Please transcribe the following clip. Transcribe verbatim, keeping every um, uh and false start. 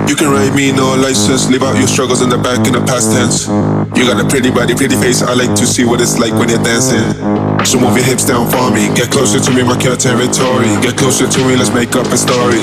You can ride me, no license. Leave out your struggles in the back in the past tense. You got a pretty body, pretty face. I like to see what it's like when you're dancing. So move your hips down for me. Get closer to me, mark your territory. Get closer to me, let's make up a story.